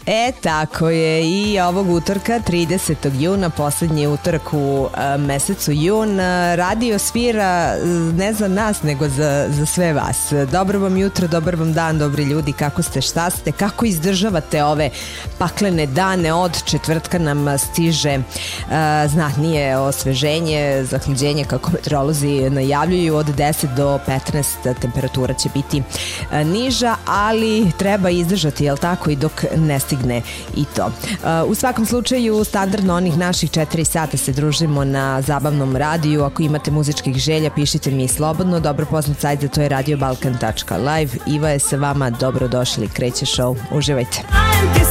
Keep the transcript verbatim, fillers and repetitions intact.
E, tako je, i ovog utorka, tridesetog juna, poslednji utorak u a, mesecu jun, a, radio svira ne za nas, nego za, za sve vas. Dobro vam jutro, dobar vam dan, dobri ljudi, kako ste, šta ste, kako izdržavate ove paklene dane. Od četvrtka nam stiže a, znatnije osveženje, zahlađenje, kako meteorolozi najavljuju, od deset do petnaest temperatura će biti a, niža, ali treba izdržati, jel tako, i dok ne stigne i to. U svakom slučaju, standardno onih naših četiri sata se družimo na zabavnom radiju. Ako imate muzičkih želja, pišite mi slobodno. Dobro poznat sajt za to je radio balkan tačka live. Iva je sa vama, dobrodošli, kreće show, uživajte.